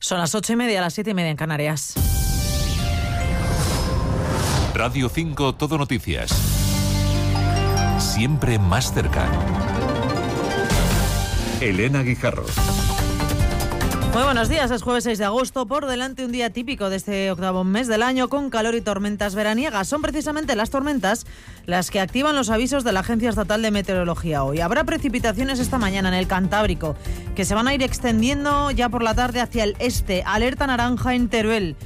Son las 8:30, las 7:30 en Canarias. Radio 5 Todo Noticias. Siempre más cerca. Elena Guijarro. Muy buenos días, es jueves 6 de agosto, por delante un día típico de este octavo mes del año con calor y tormentas veraniegas. Son precisamente las tormentas las que activan los avisos de la Agencia Estatal de Meteorología hoy. Habrá precipitaciones esta mañana en el Cantábrico, que se van a ir extendiendo ya por la tarde hacia el este. Alerta naranja en Teruel,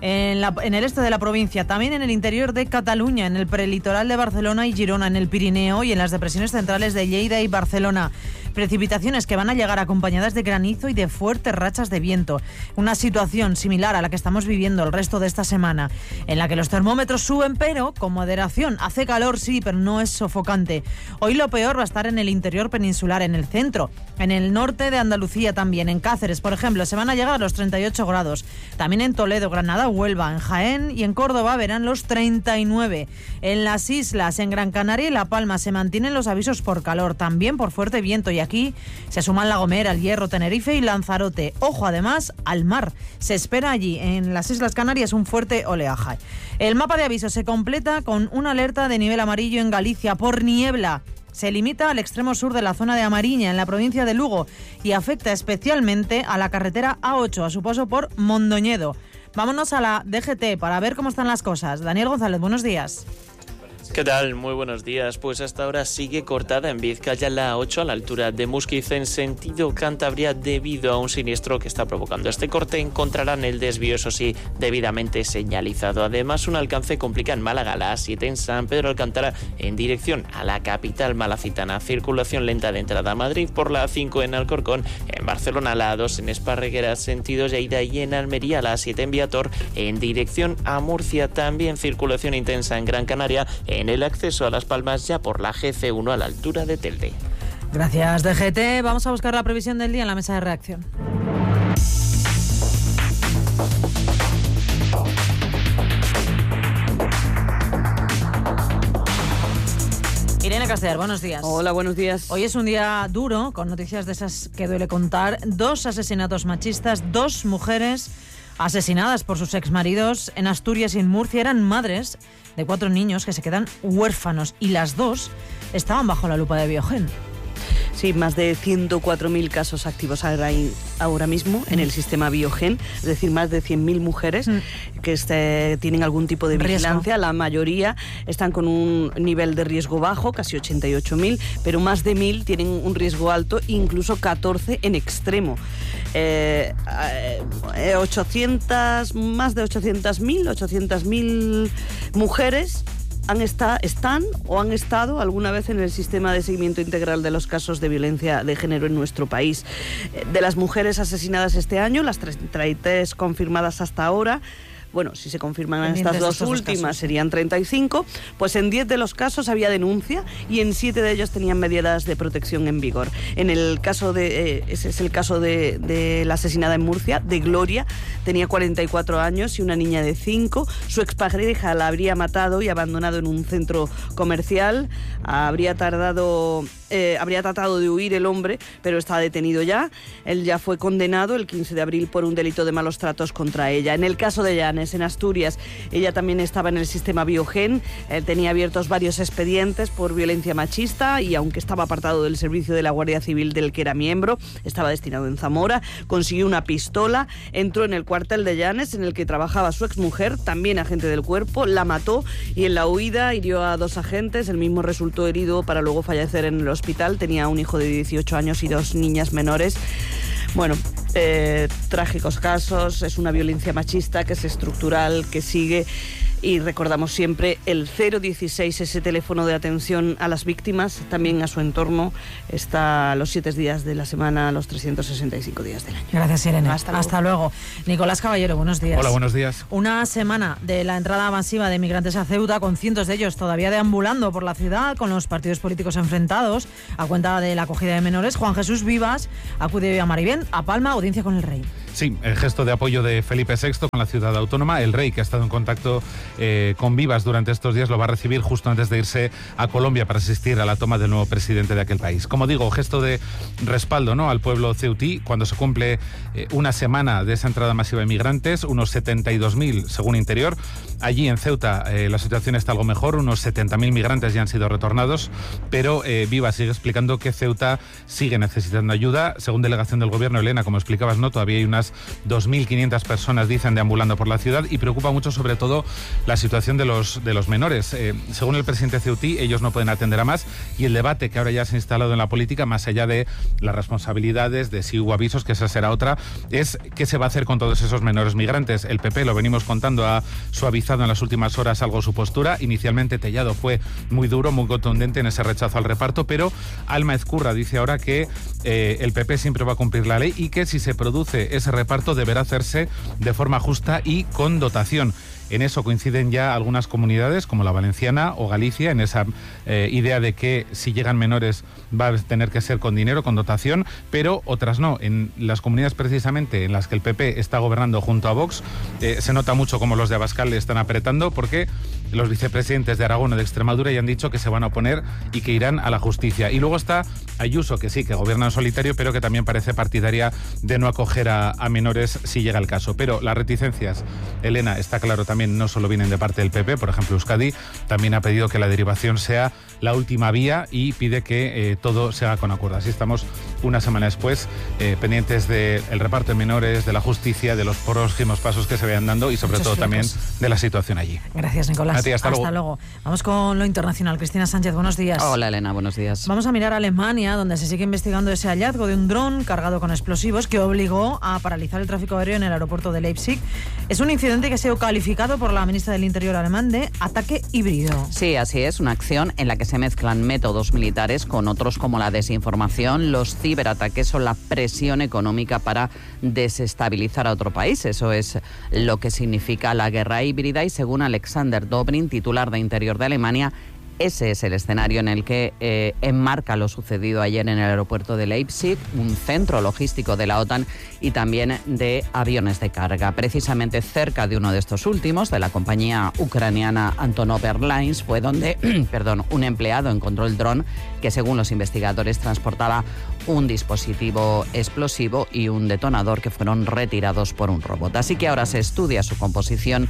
en el este de la provincia, también en el interior de Cataluña, en el prelitoral de Barcelona y Girona, en el Pirineo y en las depresiones centrales de Lleida y Barcelona. Precipitaciones que van a llegar acompañadas de granizo y de fuertes rachas de viento. Una situación similar a la que estamos viviendo el resto de esta semana, en la que los termómetros suben, pero con moderación. Hace calor, sí, pero no es sofocante. Hoy lo peor va a estar en el interior peninsular, en el centro, en el norte de Andalucía también. En Cáceres, por ejemplo, se van a llegar a los 38 grados. También en Toledo, Granada, Huelva, en Jaén y en Córdoba verán los 39. En las islas, en Gran Canaria y La Palma, se mantienen los avisos por calor, también por fuerte viento, y aquí se suman La Gomera, El Hierro, Tenerife y Lanzarote. Ojo además al mar. Se espera allí, en las Islas Canarias, un fuerte oleaje. El mapa de avisos se completa con una alerta de nivel amarillo en Galicia por niebla. Se limita al extremo sur de la zona de Amariña, en la provincia de Lugo, y afecta especialmente a la carretera A8, a su paso por Mondoñedo. Vámonos a la DGT para ver cómo están las cosas. Daniel González, buenos días. ¿Qué tal? Muy buenos días. Pues hasta ahora sigue cortada en Vizcaya la A8 a la altura de Muskiz en sentido Cantabria debido a un siniestro que está provocando este corte. Encontrarán el desvío, eso sí, debidamente señalizado. Además, un alcance complica en Málaga, la A7 en San Pedro Alcántara en dirección a la capital malacitana. Circulación lenta de entrada a Madrid por la A5 en Alcorcón, en Barcelona la A2 en Esparreguera sentido Lleida y en Almería la A7 en Viator en dirección a Murcia. También circulación intensa en Gran Canaria en el acceso a Las Palmas ya por la GC1 a la altura de Telde. Gracias, DGT. Vamos a buscar la previsión del día en la mesa de reacción. Irene Castellar, buenos días. Hola, buenos días. Hoy es un día duro, con noticias de esas que duele contar. 2 asesinatos machistas, 2 mujeres asesinadas por sus exmaridos en Asturias y en Murcia. Eran madres de 4 niños que se quedan huérfanos y las 2 estaban bajo la lupa de Biogen. Sí, más de 104.000 casos activos ahora mismo en el sistema Biogen, es decir, más de 100.000 mujeres que tienen algún tipo de vigilancia. La mayoría están con un nivel de riesgo bajo, casi 88.000, pero más de 1.000 tienen un riesgo alto, incluso 14 en extremo. Más de 800.000 mujeres están o han estado alguna vez en el sistema de seguimiento integral de los casos de violencia de género en nuestro país. De las mujeres asesinadas este año, las 33 confirmadas hasta ahora, bueno, si se confirman estas dos últimas serían 35, pues en 10 de los casos había denuncia y en 7 de ellos tenían medidas de protección en vigor. En el caso ese es el caso de la asesinada en Murcia, de Gloria, tenía 44 años y una niña de 5. Su expareja la habría matado y abandonado en un centro comercial. Habría tratado de huir el hombre, pero está detenido ya. Él ya fue condenado el 15 de abril por un delito de malos tratos contra ella. En el caso de Llanes, en Asturias, ella también estaba en el sistema Biogen, tenía abiertos varios expedientes por violencia machista y aunque estaba apartado del servicio de la Guardia Civil del que era miembro, estaba destinado en Zamora, consiguió una pistola, entró en el cuartel de Llanes en el que trabajaba su exmujer, también agente del cuerpo, la mató y en la huida hirió a 2 agentes, el mismo resultó herido para luego fallecer en el hospital, tenía un hijo de 18 años y 2 niñas menores. Bueno, trágicos casos, es una violencia machista que es estructural, que sigue, y recordamos siempre el 016, ese teléfono de atención a las víctimas, también a su entorno, está los 7 días de la semana, los 365 días del año. Gracias, Irene. Hasta luego. Nicolás Caballero, buenos días. Hola, buenos días. Una semana de la entrada masiva de migrantes a Ceuta, con cientos de ellos todavía deambulando por la ciudad, con los partidos políticos enfrentados, a cuenta de la acogida de menores. Juan Jesús Vivas acude hoy a Maribén, a Palma, audiencia con el rey. Sí, el gesto de apoyo de Felipe VI con la ciudad autónoma. El rey, que ha estado en contacto con Vivas durante estos días, lo va a recibir justo antes de irse a Colombia para asistir a la toma del nuevo presidente de aquel país. Como digo, gesto de respaldo, ¿no?, al pueblo ceutí cuando se cumple una semana de esa entrada masiva de migrantes, unos 72.000 según Interior. Allí en Ceuta la situación está algo mejor, unos 70.000 migrantes ya han sido retornados, pero Vivas sigue explicando que Ceuta sigue necesitando ayuda. Según delegación del gobierno, Elena, como explicabas, ¿no?, todavía hay unas 2.500 personas, dicen, deambulando por la ciudad, y preocupa mucho sobre todo la situación de los menores. Según el presidente ceutí, ellos no pueden atender a más, y el debate que ahora ya se ha instalado en la política, más allá de las responsabilidades, de si hubo avisos, que esa será otra, es qué se va a hacer con todos esos menores migrantes. El PP, lo venimos contando, ha suavizado en las últimas horas algo su postura. Inicialmente Tellado fue muy duro, muy contundente en ese rechazo al reparto, pero Alma Ezcurra dice ahora que el PP siempre va a cumplir la ley y que si se produce ese reparto deberá hacerse de forma justa y con dotación. En eso coinciden ya algunas comunidades, como la valenciana o Galicia, en esa idea de que si llegan menores va a tener que ser con dinero, con dotación, pero otras no. En las comunidades precisamente en las que el PP está gobernando junto a Vox, se nota mucho cómo los de Abascal le están apretando, porque los vicepresidentes de Aragón o de Extremadura ya han dicho que se van a oponer y que irán a la justicia. Y luego está Ayuso, que sí, que gobierna en solitario, pero que también parece partidaria de no acoger a menores si llega el caso. Pero las reticencias, Elena, está claro, también no solo vienen de parte del PP. Por ejemplo, Euskadi también ha pedido que la derivación sea la última vía y pide que todo se haga con acuerdo. Así estamos una semana después, pendientes del reparto de menores, de la justicia, de los próximos pasos que se vayan dando y sobre todo también de la situación allí. Gracias, Nicolás. A ti, hasta luego. Vamos con lo internacional. Cristina Sánchez, buenos días. Hola, Elena, buenos días. Vamos a mirar a Alemania, donde se sigue investigando ese hallazgo de un dron cargado con explosivos que obligó a paralizar el tráfico aéreo en el aeropuerto de Leipzig. Es un incidente que ha sido calificado por la ministra del Interior alemán de ataque híbrido. Sí, así es, una acción en la que se mezclan métodos militares con otros como la desinformación, los ciberataques o la presión económica para desestabilizar a otro país. Eso es lo que significa la guerra híbrida y según Alexander Dobrin, titular de Interior de Alemania, ese es el escenario en el que enmarca lo sucedido ayer en el aeropuerto de Leipzig, un centro logístico de la OTAN y también de aviones de carga. Precisamente cerca de uno de estos últimos, de la compañía ucraniana Antonov Airlines, fue donde un empleado encontró el dron que, según los investigadores, transportaba un dispositivo explosivo y un detonador que fueron retirados por un robot. Así que ahora se estudia su composición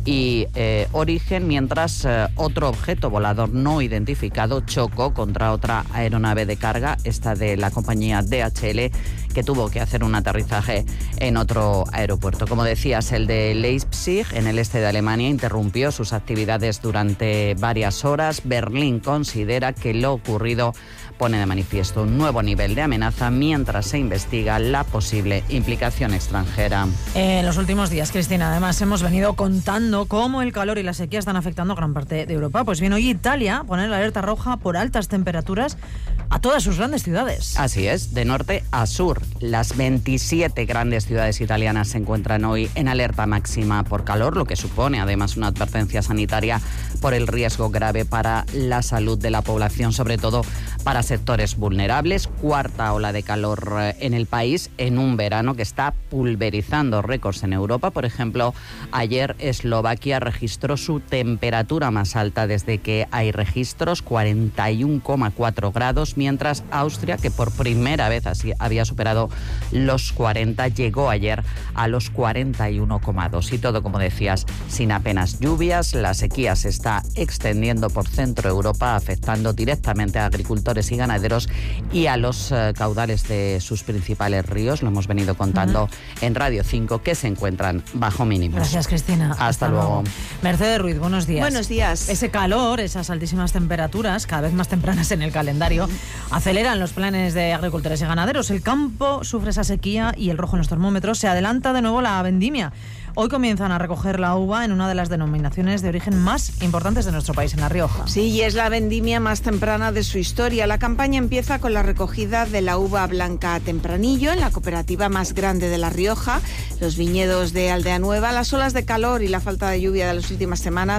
y origen, mientras otro objeto volador no identificado chocó contra otra aeronave de carga, esta de la compañía DHL, que tuvo que hacer un aterrizaje en otro aeropuerto. Como decías, el de Leipzig, en el este de Alemania, interrumpió sus actividades durante varias horas. Berlín considera que lo ocurrido pone de manifiesto un nuevo nivel de amenaza mientras se investiga la posible implicación extranjera. En los últimos días, Cristina, además hemos venido contando cómo el calor y la sequía están afectando a gran parte de Europa. Pues bien, hoy Italia pone la alerta roja por altas temperaturas a todas sus grandes ciudades. Así es, de norte a sur. Las 27 grandes ciudades italianas se encuentran hoy en alerta máxima por calor, lo que supone además una advertencia sanitaria por el riesgo grave para la salud de la población, sobre todo para sectores vulnerables. Cuarta ola de calor en el país en un verano que está pulverizando récords en Europa. Por ejemplo, ayer Eslovaquia registró su temperatura más alta desde que hay registros, 41,4 grados, mientras Austria, que por primera vez así había superado los 40, llegó ayer a los 41,2. Y todo, como decías, sin apenas lluvias. La sequía se está extendiendo por Centro Europa, afectando directamente a agricultores y ganaderos y a los caudales de sus principales ríos. Lo hemos venido contando en Radio 5, que se encuentran bajo mínimos. Gracias, Cristina. Hasta luego. Mercedes Ruiz, buenos días. Buenos días. Ese calor, esas altísimas temperaturas, cada vez más tempranas en el calendario, aceleran los planes de agricultores y ganaderos. El campo sufre esa sequía y el rojo en los termómetros. Se adelanta de nuevo la vendimia. Hoy comienzan a recoger la uva en una de las denominaciones de origen más importantes de nuestro país, en La Rioja. Sí, y es la vendimia más temprana de su historia. La campaña empieza con la recogida de la uva blanca Tempranillo en la cooperativa más grande de La Rioja, los viñedos de Aldea Nueva. Las olas de calor y la falta de lluvia de las últimas semanas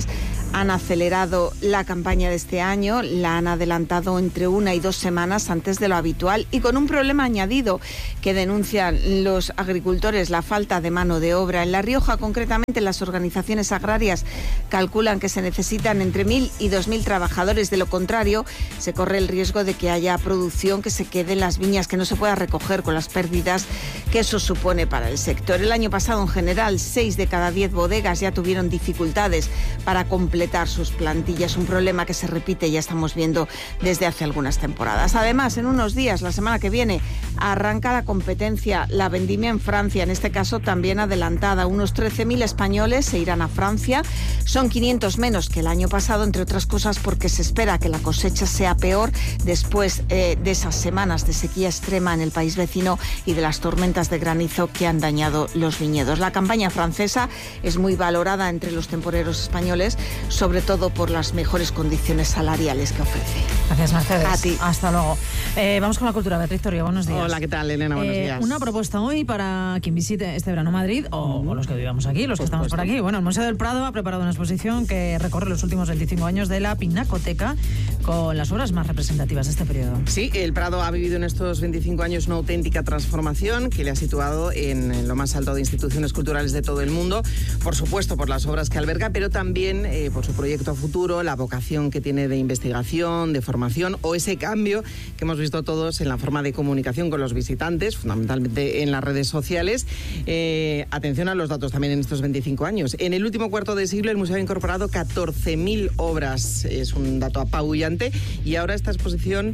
han acelerado la campaña de este año, la han adelantado entre 1 y 2 semanas antes de lo habitual y con un problema añadido que denuncian los agricultores, la falta de mano de obra. En La Rioja, concretamente, las organizaciones agrarias calculan que se necesitan entre 1.000 y 2.000 trabajadores. De lo contrario, se corre el riesgo de que haya producción que se quede en las viñas, que no se pueda recoger con las pérdidas que eso supone para el sector. El año pasado, en general, 6 de cada 10 bodegas ya tuvieron dificultades para completar sus plantillas, un problema que se repite, ya estamos viendo desde hace algunas temporadas. Además, en unos días, la semana que viene, arranca la competencia, la vendimia en Francia, en este caso también adelantada. Unos 13.000 españoles se irán a Francia, son 500 menos que el año pasado, entre otras cosas porque se espera que la cosecha sea peor después de esas semanas de sequía extrema en el país vecino y de las tormentas de granizo que han dañado los viñedos. La campaña francesa es muy valorada entre los temporeros españoles, sobre todo por las mejores condiciones salariales que ofrece. Gracias, Mercedes. A ti. Hasta luego. Vamos con la cultura. Beatriz Torrio, buenos días. Hola, ¿qué tal, Elena? Buenos días. Una propuesta hoy para quien visite este verano Madrid o los que vivamos aquí, los que estamos por aquí. Bueno, el Museo del Prado ha preparado una exposición que recorre los últimos 25 años de la Pinacoteca con las obras más representativas de este periodo. Sí, el Prado ha vivido en estos 25 años una auténtica transformación que le ha situado en lo más alto de instituciones culturales de todo el mundo, por supuesto por las obras que alberga, pero también por su proyecto a futuro, la vocación que tiene de investigación, de formación o ese cambio que hemos visto todos en la forma de comunicación con los visitantes, fundamentalmente en las redes sociales. Atención a los datos también en estos 25 años. En el último cuarto de siglo el museo ha incorporado 14.000 obras, es un dato apabullante, y ahora esta exposición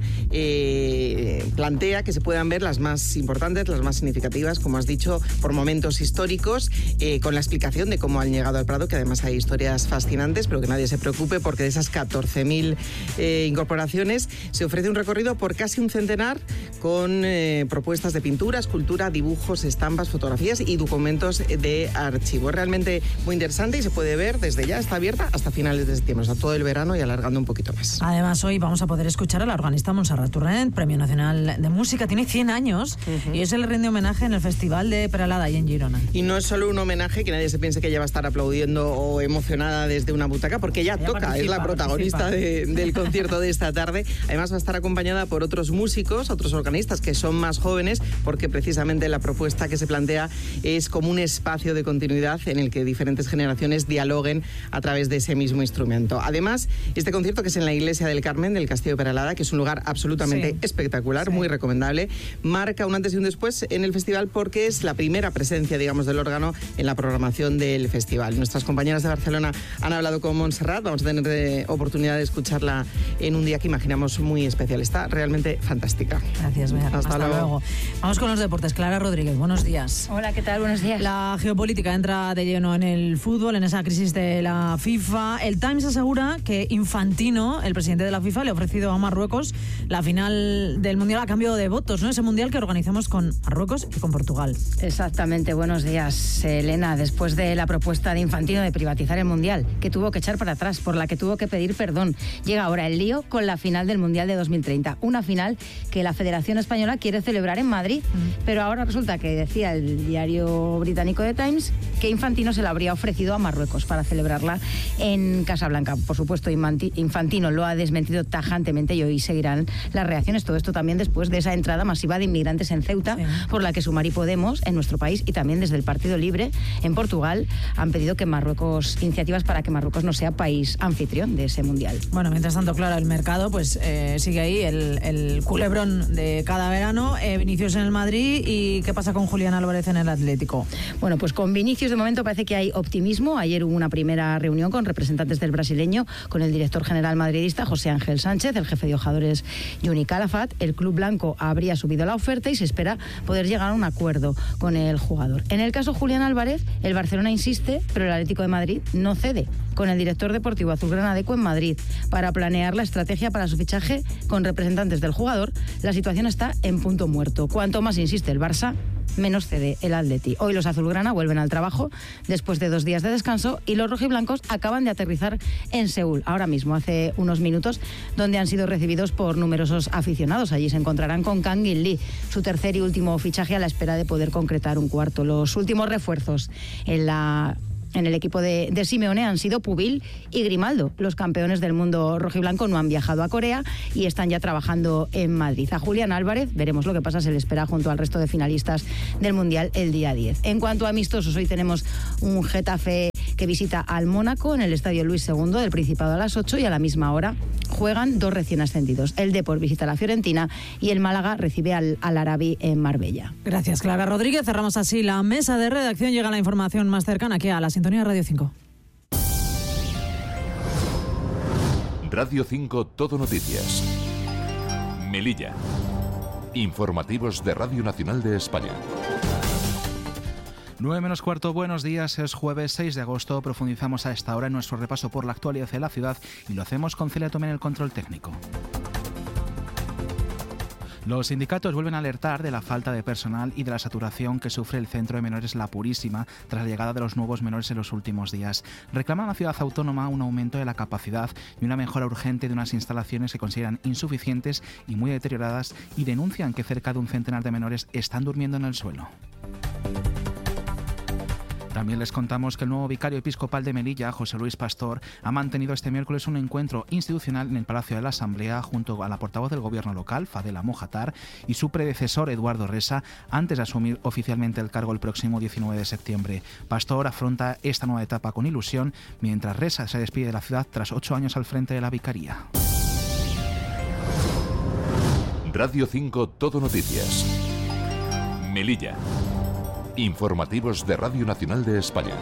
plantea que se puedan ver las más importantes, las más significativas, como has dicho, por momentos históricos, con la explicación de cómo han llegado al Prado, que además hay historias fascinantes, pero que nadie se preocupe porque de esas 14.000 incorporaciones se ofrece un recorrido por casi un centenar con propuestas de pintura, escultura, dibujos, estampas, fotografías y documentos de archivo. Es realmente muy interesante y se puede ver desde ya, está abierta hasta finales de septiembre, o sea, todo el verano y alargando un poquito más. Además, hoy vamos a poder escuchar a la organista Montserrat Torrent, Premio Nacional de Música, tiene 100 años y hoy se le rinde homenaje en el Festival de Peralada y en Girona. Y no es solo un homenaje, que nadie se piense que ella va a estar aplaudiendo o emocionada desde una butaca, porque ella toca, es la protagonista del concierto de esta tarde. Además va a estar acompañada por otros músicos, otros organistas que son más jóvenes, porque precisamente la propuesta que se plantea es como un espacio de continuidad en el que diferentes generaciones dialoguen a través de ese mismo instrumento. Además, este concierto, que es en la Iglesia del Carmen del Castillo de Peralada, que es un lugar absolutamente espectacular, muy recomendable, marca un antes y un después en el festival porque es la primera presencia, digamos, del órgano en la programación del festival. Nuestras compañeras de Barcelona han hablado con Montserrat, vamos a tener oportunidad de escucharla en un día que imaginamos muy especial. Está realmente fantástica. Gracias, Bea. Hasta luego. Vamos con los deportes. Clara Rodríguez, buenos días. Hola, ¿qué tal? Buenos días. La geopolítica entra de lleno en el fútbol, en esa crisis de la FIFA. El Times asegura que Infantino, el presidente de la FIFA, le ha ofrecido a Marruecos la final del Mundial a cambio de votos, ¿no? Ese Mundial que organizamos con Marruecos y con Portugal. Exactamente. Buenos días, Elena. Después de la propuesta de Infantino de privatizar el Mundial, que tuvo que echar para atrás, por la que tuvo que pedir perdón, llega ahora el lío con la final del Mundial de 2030. Una final que la Federación Española quiere celebrar en Madrid, pero ahora resulta que decía el diario británico The Times que Infantino se la habría ofrecido a Marruecos para celebrarla en Casablanca. Por supuesto, Infantino lo ha desmentido tajantemente y hoy seguirán las reacciones. Todo esto también después de esa entrada masiva de inmigrantes en Ceuta, por la que Sumar y Podemos en nuestro país y también desde el Partido Libre en Portugal han pedido que Marruecos, iniciativas para que Marruecos no sea país anfitrión de ese Mundial. Bueno, mientras tanto, claro, el mercado pues sigue ahí, el culebrón de cada verano. Vinicius en el Madrid, ¿y qué pasa con Julián Álvarez en el Atlético? Bueno, pues con Vinicius de momento parece que hay optimismo. Ayer hubo una primera reunión con representantes del brasileño, con el director general madridista José Ángel Sánchez, el jefe de jugadores Juni Calafat. El club blanco habría subido la oferta y se espera poder llegar a un acuerdo con el jugador. En el caso Julián Álvarez, el Barcelona insiste, pero el Atlético de Madrid no cede, con el director deportivo azulgranadeco en Madrid para planear la estrategia para su fichaje con representantes del jugador. La situación está en punto muerto. Cuanto más insiste el Barça, menos cede el Atleti. Hoy los azulgrana vuelven al trabajo después de 2 días de descanso y los rojiblancos acaban de aterrizar en Seúl, ahora mismo, hace unos minutos, donde han sido recibidos por numerosos aficionados. Allí se encontrarán con Kang In Lee, su tercer y último fichaje a la espera de poder concretar un cuarto. Los últimos refuerzos en la En el equipo de Simeone han sido Pubil y Grimaldo. Los campeones del mundo rojiblanco no han viajado a Corea y están ya trabajando en Madrid. A Julián Álvarez, veremos lo que pasa, se le espera junto al resto de finalistas del Mundial el día 10. En cuanto a amistosos, hoy tenemos un Getafe que visita al Mónaco en el Estadio Luis II del Principado a las 8 y a la misma hora juegan dos recién ascendidos. El Depor visita a la Fiorentina y el Málaga recibe al Arabi en Marbella. Gracias, Clara Rodríguez. Cerramos así la mesa de redacción. Llega la información más cercana aquí a la sintonía Radio 5. Radio 5 Todo Noticias. Melilla. Informativos de Radio Nacional de España. 9:15, buenos días, es jueves 6 de agosto, profundizamos a esta hora en nuestro repaso por la actualidad de la ciudad y lo hacemos con Celia Tomé en el control técnico. Los sindicatos vuelven a alertar de la falta de personal y de la saturación que sufre el centro de menores La Purísima tras la llegada de los nuevos menores en los últimos días. Reclaman a la ciudad autónoma un aumento de la capacidad y una mejora urgente de unas instalaciones que consideran insuficientes y muy deterioradas y denuncian que cerca de un centenar de menores están durmiendo en el suelo. También les contamos que el nuevo vicario episcopal de Melilla, José Luis Pastor, ha mantenido este miércoles un encuentro institucional en el Palacio de la Asamblea junto a la portavoz del gobierno local, Fadela Mojatar, y su predecesor, Eduardo Resa, antes de asumir oficialmente el cargo el próximo 19 de septiembre. Pastor afronta esta nueva etapa con ilusión, mientras Resa se despide de la ciudad tras 8 años al frente de la vicaría. Radio 5 Todo Noticias. Melilla. Informativos de Radio Nacional de España.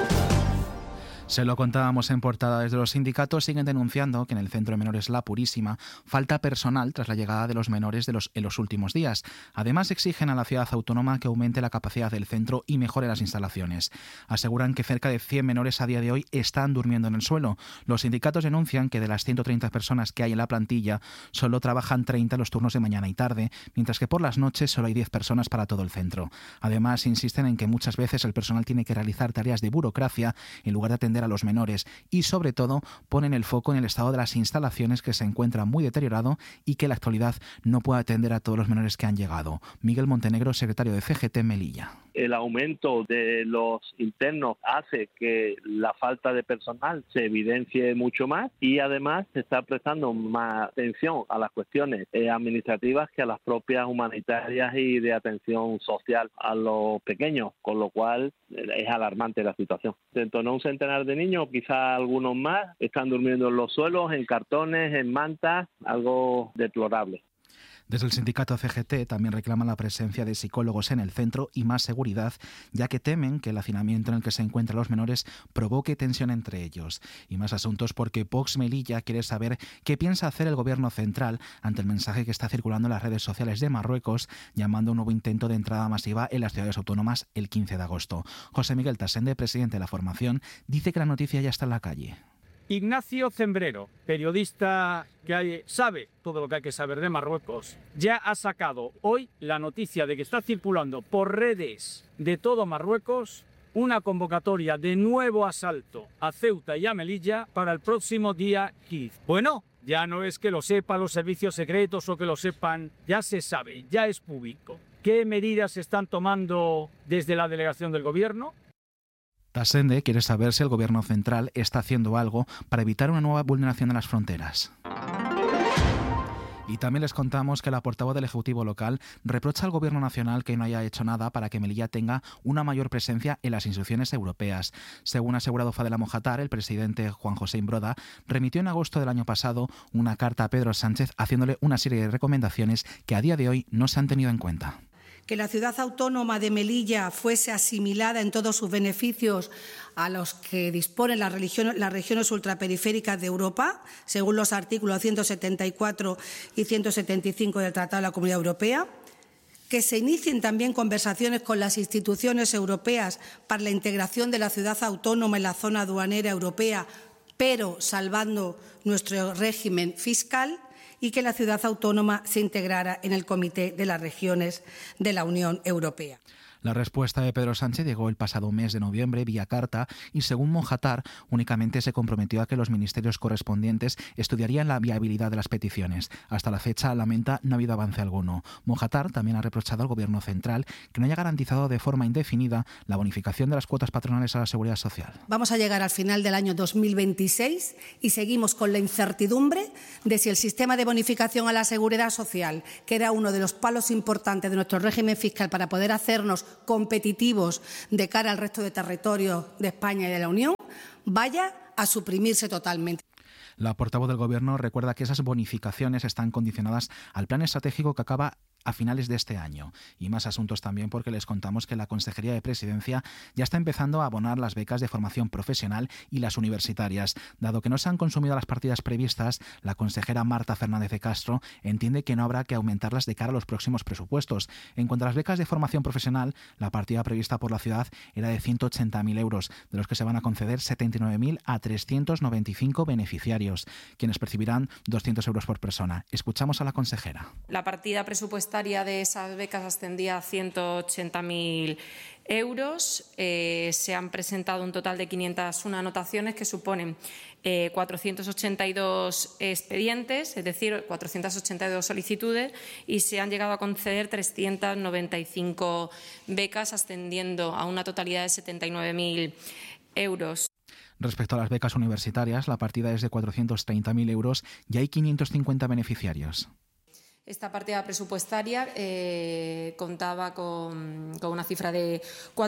Se lo contábamos en portada. Desde los sindicatos siguen denunciando que en el centro de menores La Purísima falta personal tras la llegada de los menores en los últimos días. Además, exigen a la ciudad autónoma que aumente la capacidad del centro y mejore las instalaciones. Aseguran que cerca de 100 menores a día de hoy están durmiendo en el suelo. Los sindicatos denuncian que de las 130 personas que hay en la plantilla, solo trabajan 30 los turnos de mañana y tarde, mientras que por las noches solo hay 10 personas para todo el centro. Además, insisten en que muchas veces el personal tiene que realizar tareas de burocracia en lugar de atender a los menores y, sobre todo, ponen el foco en el estado de las instalaciones, que se encuentra muy deteriorado y que en la actualidad no puede atender a todos los menores que han llegado. Miguel Montenegro, secretario de CGT Melilla. El aumento de los internos hace que la falta de personal se evidencie mucho más y además se está prestando más atención a las cuestiones administrativas que a las propias humanitarias y de atención social a los pequeños, con lo cual es alarmante la situación. En torno a un centenar de niños, quizá algunos más, están durmiendo en los suelos, en cartones, en mantas, algo deplorable. Desde el sindicato CGT también reclaman la presencia de psicólogos en el centro y más seguridad, ya que temen que el hacinamiento en el que se encuentran los menores provoque tensión entre ellos. Y más asuntos porque Vox Melilla quiere saber qué piensa hacer el gobierno central ante el mensaje que está circulando en las redes sociales de Marruecos, llamando a un nuevo intento de entrada masiva en las ciudades autónomas el 15 de agosto. José Miguel Tasende, presidente de la formación, dice que la noticia ya está en la calle. Ignacio Zembrero, periodista que sabe todo lo que hay que saber de Marruecos, ya ha sacado hoy la noticia de que está circulando por redes de todo Marruecos una convocatoria de nuevo asalto a Ceuta y a Melilla para el próximo día 15. Bueno, ya no es que lo sepan los servicios secretos o que lo sepan, ya se sabe, ya es público. ¿Qué medidas se están tomando desde la delegación del gobierno? Tasende quiere saber si el gobierno central está haciendo algo para evitar una nueva vulneración de las fronteras. Y también les contamos que la portavoz del Ejecutivo local reprocha al Gobierno nacional que no haya hecho nada para que Melilla tenga una mayor presencia en las instituciones europeas. Según ha asegurado Fadela Mojatar, el presidente Juan José Imbroda remitió en agosto del año pasado una carta a Pedro Sánchez haciéndole una serie de recomendaciones que a día de hoy no se han tenido en cuenta. Que la ciudad autónoma de Melilla fuese asimilada en todos sus beneficios a los que disponen las regiones ultraperiféricas de Europa, según los artículos 174 y 175 del Tratado de la Comunidad Europea. Que se inicien también conversaciones con las instituciones europeas para la integración de la ciudad autónoma en la zona aduanera europea, pero salvando nuestro régimen fiscal. Y que la ciudad autónoma se integrara en el Comité de las Regiones de la Unión Europea. La respuesta de Pedro Sánchez llegó el pasado mes de noviembre vía carta y, según Mojatar, únicamente se comprometió a que los ministerios correspondientes estudiarían la viabilidad de las peticiones. Hasta la fecha, lamenta, no ha habido avance alguno. Mojatar también ha reprochado al Gobierno central que no haya garantizado de forma indefinida la bonificación de las cuotas patronales a la Seguridad Social. Vamos a llegar al final del año 2026 y seguimos con la incertidumbre de si el sistema de bonificación a la Seguridad Social, que era uno de los palos importantes de nuestro régimen fiscal para poder hacernos competitivos de cara al resto de territorios de España y de la Unión, vaya a suprimirse totalmente. La portavoz del Gobierno recuerda que esas bonificaciones están condicionadas al plan estratégico que acaba a finales de este año. Y más asuntos también, porque les contamos que la Consejería de Presidencia ya está empezando a abonar las becas de formación profesional y las universitarias. Dado que no se han consumido las partidas previstas, la consejera Marta Fernández de Castro entiende que no habrá que aumentarlas de cara a los próximos presupuestos. En cuanto a las becas de formación profesional, la partida prevista por la ciudad era de 180.000 euros, de los que se van a conceder 79.000 a 395 beneficiarios, quienes percibirán 200 euros por persona. Escuchamos a la consejera. La partida presupuestaria de esas becas ascendía a 180.000 euros. Se han presentado un total de 501 anotaciones que suponen 482 expedientes, es decir, 482 solicitudes, y se han llegado a conceder 395 becas, ascendiendo a una totalidad de 79.000 euros. Respecto a las becas universitarias, la partida es de 430.000 euros y hay 550 beneficiarios. Esta partida presupuestaria contaba con una cifra de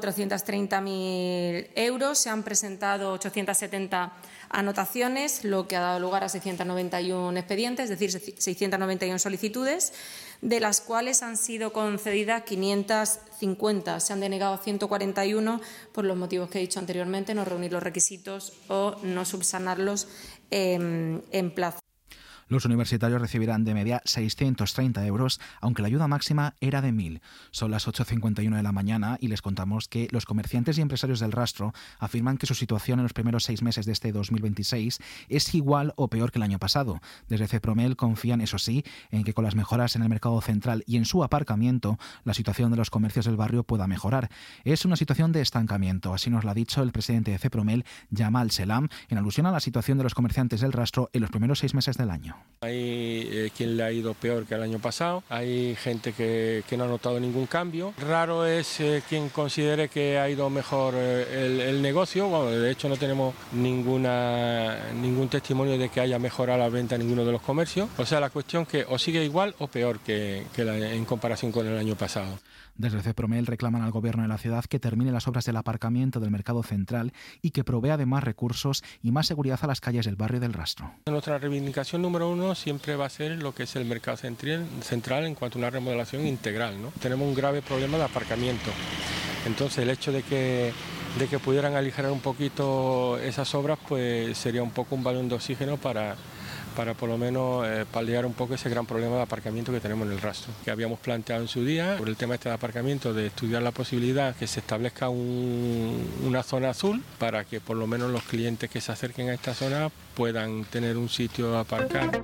430.000 euros. Se han presentado 870 anotaciones, lo que ha dado lugar a 691 expedientes, es decir, 691 solicitudes, de las cuales han sido concedidas 550. Se han denegado 141 por los motivos que he dicho anteriormente: no reunir los requisitos o no subsanarlos en plazo. Los universitarios recibirán de media 630 euros, aunque la ayuda máxima era de 1.000. Son las 8:51 de la mañana y les contamos que los comerciantes y empresarios del Rastro afirman que su situación en los primeros 6 meses de este 2026 es igual o peor que el año pasado. Desde Cepromel confían, eso sí, en que con las mejoras en el mercado central y en su aparcamiento, la situación de los comercios del barrio pueda mejorar. Es una situación de estancamiento, así nos lo ha dicho el presidente de Cepromel, Yamal Selam, en alusión a la situación de los comerciantes del Rastro en los primeros 6 meses del año. Hay quien le ha ido peor que el año pasado, hay gente que no ha notado ningún cambio. Raro es quien considere que ha ido mejor el negocio. Bueno, de hecho no tenemos ningún testimonio de que haya mejorado la venta en ninguno de los comercios. O sea, la cuestión que o sigue igual o peor que en comparación con el año pasado. Desde Cepromel reclaman al Gobierno de la ciudad que termine las obras del aparcamiento del mercado central y que provea de más recursos y más seguridad a las calles del barrio del Rastro. Nuestra reivindicación número 1 siempre va a ser lo que es el mercado central en cuanto a una remodelación integral, ¿no? Tenemos un grave problema de aparcamiento. Entonces el hecho de que pudieran aligerar un poquito esas obras, pues sería un poco un balón de oxígeno para por lo menos paliar un poco ese gran problema de aparcamiento que tenemos en el Rastro, que habíamos planteado en su día, por el tema este de aparcamiento, de estudiar la posibilidad que se establezca una zona azul para que por lo menos los clientes que se acerquen a esta zona puedan tener un sitio a aparcar.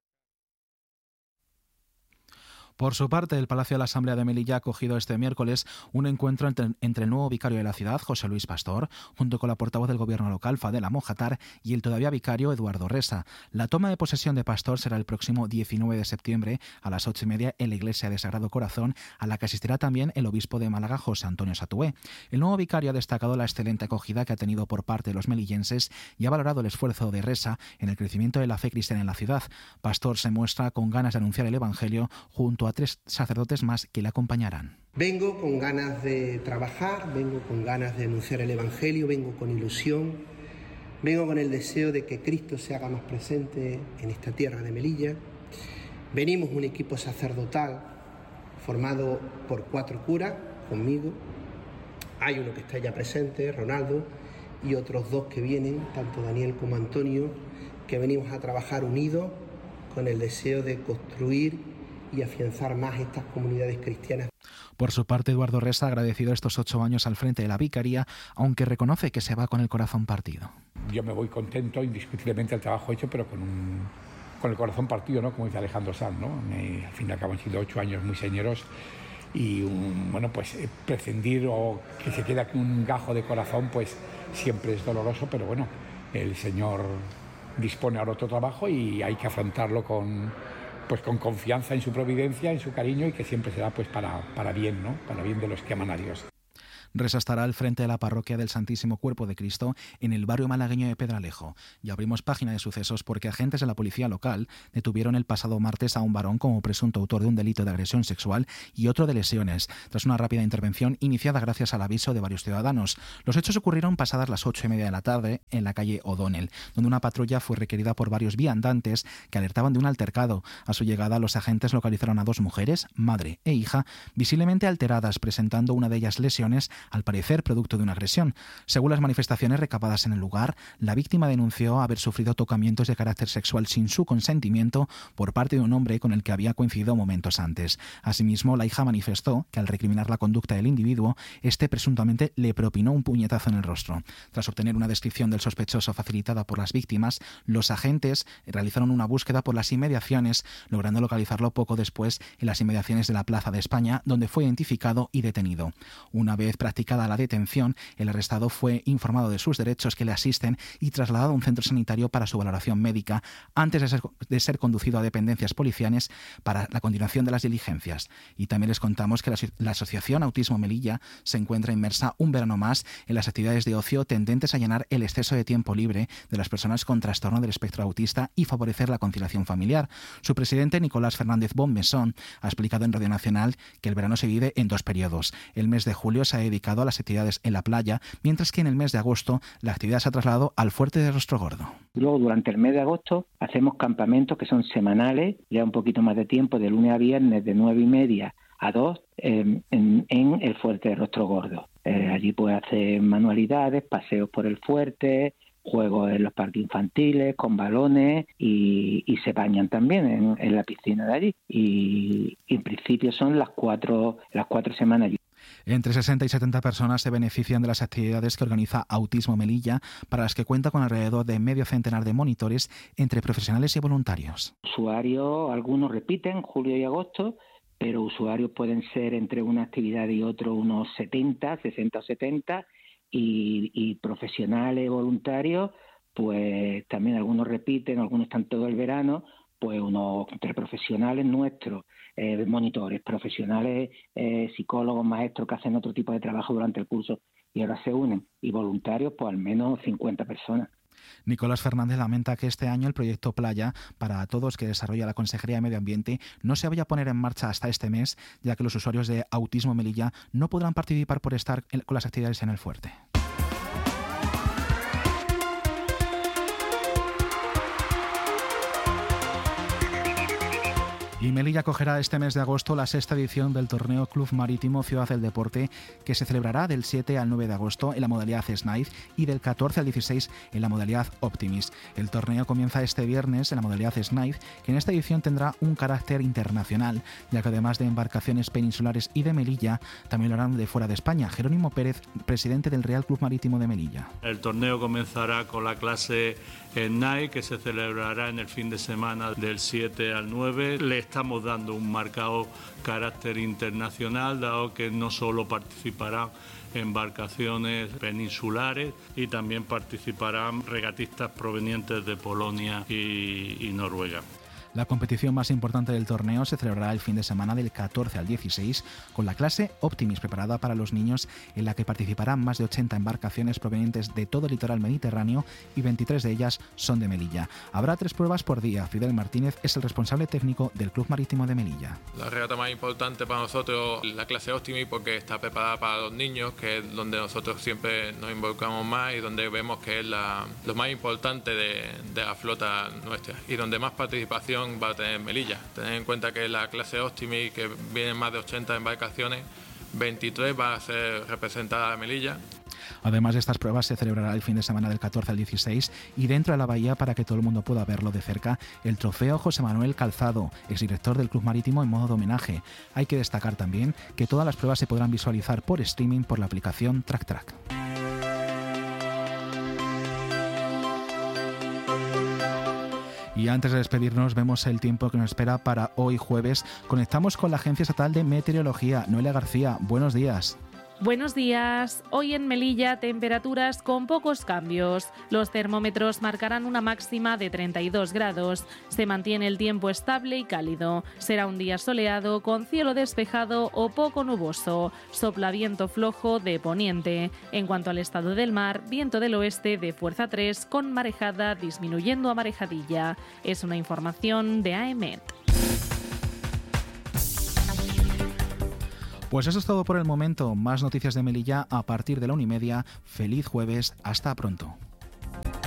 Por su parte, el Palacio de la Asamblea de Melilla ha acogido este miércoles un encuentro entre el nuevo vicario de la ciudad, José Luis Pastor, junto con la portavoz del Gobierno local, Fadela Mojatar, y el todavía vicario, Eduardo Resa. La toma de posesión de Pastor será el próximo 19 de septiembre a las 8:30 en la Iglesia de Sagrado Corazón, a la que asistirá también el obispo de Málaga, José Antonio Satué. El nuevo vicario ha destacado la excelente acogida que ha tenido por parte de los melillenses y ha valorado el esfuerzo de Resa en el crecimiento de la fe cristiana en la ciudad. Pastor se muestra con ganas de anunciar el Evangelio junto a 3 sacerdotes más que le acompañarán. Vengo con ganas de trabajar, vengo con ganas de anunciar el Evangelio, vengo con ilusión, vengo con el deseo de que Cristo se haga más presente en esta tierra de Melilla. Venimos un equipo sacerdotal formado por 4 curas, conmigo. Hay uno que está ya presente, Ronaldo, y otros 2 que vienen, tanto Daniel como Antonio, que venimos a trabajar unidos con el deseo de construir y afianzar más estas comunidades cristianas. Por su parte, Eduardo Resa ha agradecido estos 8 años al frente de la vicaría, aunque reconoce que se va con el corazón partido. Yo me voy contento, indiscutiblemente, al trabajo hecho, pero con el corazón partido, ¿no? Como dice Alejandro Sanz, ¿no? Al fin y al cabo han sido 8 años muy señeros y pues prescindir o que se quede aquí un gajo de corazón, pues siempre es doloroso, pero bueno, el Señor dispone ahora otro trabajo y hay que afrontarlo con confianza en su providencia, en su cariño, y que siempre será pues para bien, ¿no? Para bien de los que aman a Dios. Resa estará al frente de la parroquia del Santísimo Cuerpo de Cristo en el barrio malagueño de Pedralejo. Y abrimos página de sucesos porque agentes de la policía local detuvieron el pasado martes a un varón como presunto autor de un delito de agresión sexual y otro de lesiones, tras una rápida intervención iniciada gracias al aviso de varios ciudadanos. Los hechos ocurrieron pasadas las 8:30 de la tarde en la calle O'Donnell, donde una patrulla fue requerida por varios viandantes que alertaban de un altercado. A su llegada, los agentes localizaron a dos mujeres, madre e hija, visiblemente alteradas, presentando una de ellas lesiones, al parecer producto de una agresión. Según las manifestaciones recabadas en el lugar, la víctima denunció haber sufrido tocamientos de carácter sexual sin su consentimiento por parte de un hombre con el que había coincidido momentos antes. Asimismo, la hija manifestó que al recriminar la conducta del individuo, este presuntamente le propinó un puñetazo en el rostro. Tras obtener una descripción del sospechoso facilitada por las víctimas, los agentes realizaron una búsqueda por las inmediaciones, logrando localizarlo poco después en las inmediaciones de la Plaza de España, donde fue identificado y detenido. Una vez practicada la detención, el arrestado fue informado de sus derechos que le asisten y trasladado a un centro sanitario para su valoración médica antes de ser conducido a dependencias policiales para la continuación de las diligencias. Y también les contamos que la Asociación Autismo Melilla se encuentra inmersa un verano más en las actividades de ocio tendentes a llenar el exceso de tiempo libre de las personas con trastorno del espectro autista y favorecer la conciliación familiar. Su presidente, Nicolás Fernández Bonmesón, ha explicado en Radio Nacional que el verano se divide en dos periodos. El mes de julio se ha dedicado a las actividades en la playa, mientras que en el mes de agosto la actividad se ha trasladado al Fuerte de Rostrogordo. Luego, durante el mes de agosto, hacemos campamentos que son semanales, ya un poquito más de tiempo, de lunes a viernes, de 9:30 a 2, en el Fuerte de Rostrogordo. Allí puede hacer manualidades, paseos por el fuerte, juegos en los parques infantiles, con balones y se bañan también en la piscina de allí. Y en principio son las cuatro semanas. Entre 60 y 70 personas se benefician de las actividades que organiza Autismo Melilla, para las que cuenta con alrededor de medio centenar de monitores entre profesionales y voluntarios. Usuarios, algunos repiten, julio y agosto, pero usuarios pueden ser entre una actividad y otra unos 60 o 70, y profesionales, voluntarios, pues también algunos repiten, algunos están todo el verano, pues unos entre profesionales nuestros, monitores, profesionales, psicólogos, maestros que hacen otro tipo de trabajo durante el curso y ahora se unen, y voluntarios, pues al menos 50 personas. Nicolás Fernández lamenta que este año el proyecto Playa para Todos que desarrolla la Consejería de Medio Ambiente no se vaya a poner en marcha hasta este mes, ya que los usuarios de Autismo Melilla no podrán participar por estar con las actividades en el fuerte. Y Melilla acogerá este mes de agosto la sexta edición del torneo Club Marítimo Ciudad del Deporte, que se celebrará del 7 al 9 de agosto en la modalidad Snipe y del 14 al 16 en la modalidad Optimist. El torneo comienza este viernes en la modalidad Snipe, que en esta edición tendrá un carácter internacional, ya que además de embarcaciones peninsulares y de Melilla, también lo harán de fuera de España. Jerónimo Pérez, presidente del Real Club Marítimo de Melilla. El torneo comenzará con la clase Snipe, que se celebrará en el fin de semana del 7 al 9. Le estamos dando un marcado carácter internacional, dado que no solo participarán embarcaciones peninsulares y también participarán regatistas provenientes de Polonia y Noruega. La competición más importante del torneo se celebrará el fin de semana del 14 al 16 con la clase Optimist, preparada para los niños, en la que participarán más de 80 embarcaciones provenientes de todo el litoral mediterráneo y 23 de ellas son de Melilla. Habrá 3 pruebas por día. Fidel Martínez es el responsable técnico del Club Marítimo de Melilla. La regata más importante para nosotros es la clase Optimist, porque está preparada para los niños, que es donde nosotros siempre nos involucramos más y donde vemos que es lo más importante de la flota nuestra y donde más participación va a tener Melilla. Tened en cuenta que la clase Optimist, que vienen más de 80 embarcaciones, 23 va a ser representada a Melilla. Además de estas pruebas, se celebrará el fin de semana del 14 al 16 y dentro de la bahía, para que todo el mundo pueda verlo de cerca, el trofeo José Manuel Calzado, exdirector del Club Marítimo, en modo de homenaje. Hay que destacar también que todas las pruebas se podrán visualizar por streaming por la aplicación TrackTrack. Y Y antes de despedirnos, vemos el tiempo que nos espera para hoy jueves. Conectamos con la Agencia Estatal de Meteorología. Noelia García, buenos días. Buenos días. Hoy en Melilla temperaturas con pocos cambios. Los termómetros marcarán una máxima de 32 grados. Se mantiene el tiempo estable y cálido. Será un día soleado con cielo despejado o poco nuboso. Sopla viento flojo de poniente. En cuanto al estado del mar, viento del oeste de fuerza 3 con marejada disminuyendo a marejadilla. Es una información de AEMET. Pues eso es todo por el momento. Más noticias de Melilla a partir de la 1:30. Feliz jueves. Hasta pronto.